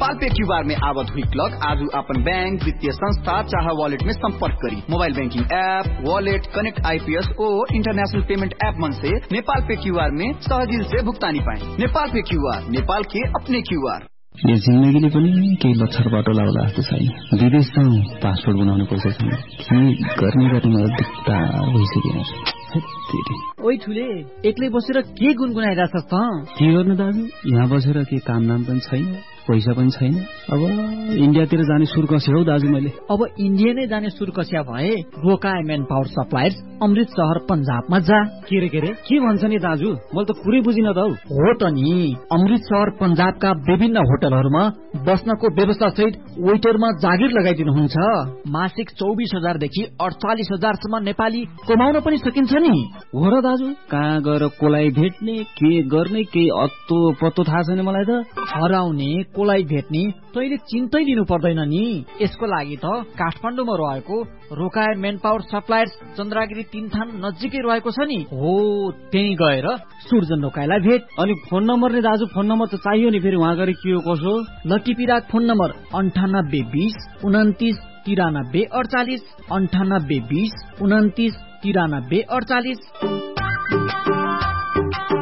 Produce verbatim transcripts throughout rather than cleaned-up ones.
Nepal pay QR में आवत हुई क्लॉक आज अपन बैंक वित्तीय संस्था चाहे वॉलेट में संपर्क curry mobile banking app wallet connect IPS और इंटरनेशनल पेमेंट ऐप मन से नेपाल पे क्यूआर में सहजिल से भुगतानी पाए। नेपाल पे क्यूआर नेपाल के अपने क्यूआर। यो जिन्दगीले पनि केही लक्षर बाटो लाउला जस्तो छैन। विदेश जाउँ पासपोर्ट बनाउनु पर्छ के गर्ने गर्ने मलाई दिक्कता भइसक्यो। ओइ ठुले एक्लै बसेर के गुनगुनाइरहेछस् त? के गर्नु दाजु, यहाँ बसेर के काम नाम पनि छैन पैसा पनि छैन। अब इन्डियातिर जाने सुर कसे हौ दाजु मैले। अब इन्डिया नै जाने सुर कसिया भए रोकाए मेन पावर सप्लायर्स अमृत शहर पंजाबमा जा। के रे के रे के भन्छ नि दाजु, मैले त पुरै बुझिन त। हो त नि, अमृत शहर पंजाबका विभिन्न होटलहरूमा बस्नको व्यवस्था सहित वेटरमा जागिर लगाइदिनुहुन्छ। मासिक चौबिस हजार देखि अडचालिस हजार सम्म नेपाली कमाउन पनि सकिन्छ नि। हो र दाजु, कहाँ गएर कोलाई भेट्ने के गर्ने केही अत्तो पत्तो थाहा छैन मलाई त। हराउने कोलाई भेट्ने तैले चिन्तै लिनु पर्दैन नि। यसको लागि त काठमाडौँमा रहेको रोकाए मेन पावर सप्लायर्स चन्द्रगिरी तीनथान नजिकै रहेको छ नि। हो त्यही गएर सुर्जन रोकाएलाई भेट। अनि फोन नम्बर नि दाजु, फोन नम्बर त चाहियो नि फेरि वहाँ गएर के हो कसो। लटिपिराक फोन नम्बर अन्ठानब्बे बिस उन्तिस तिरानब्बे अडचालिस अन्ठानब्बे बिस उन्तिस तिरानब्बे अडचालिस।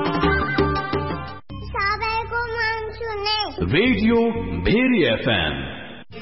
Radio very FM